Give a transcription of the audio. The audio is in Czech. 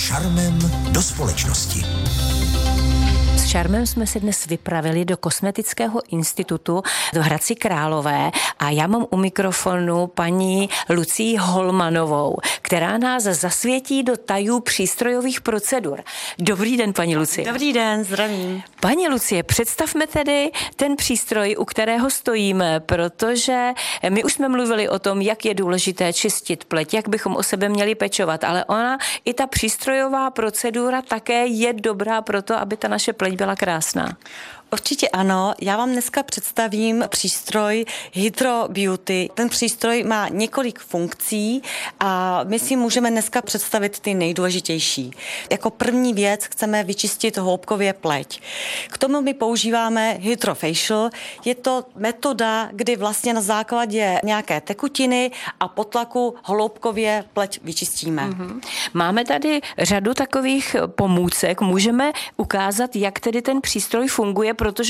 šarmem do společnosti. S šarmem jsme se dnes vypravili do Kosmetického institutu v Hradci Králové a já mám u mikrofonu paní Lucii Holmanovou, která nás zasvětí do tajů přístrojových procedur. Dobrý den, paní Lucie. Dobrý den, zdravím. Paní Lucie, představme tedy ten přístroj, u kterého stojíme, protože my už jsme mluvili o tom, jak je důležité čistit pleť, jak bychom o sebe měli pečovat, ale ona i ta přístrojová procedura také je dobrá pro to, aby ta naše pleť byla krásná. Určitě ano, já vám dneska představím přístroj Hydro Beauty. Ten přístroj má několik funkcí a my si můžeme dneska představit ty nejdůležitější. Jako první věc chceme vyčistit hloubkově pleť. K tomu my používáme Hydrofacial. Je to metoda, kdy vlastně na základě nějaké tekutiny a potlaku hloubkově pleť vyčistíme. Máme tady řadu takových pomůcek, můžeme ukázat, jak tedy ten přístroj funguje, protože